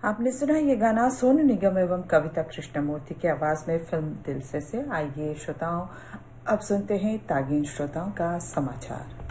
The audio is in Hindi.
आपने सुना ये गाना सोनू निगम एवं कविता कृष्णमूर्ति की आवाज में फिल्म दिल से आइए श्रोताओं अब सुनते हैं तागीन श्रोताओं का समाचार।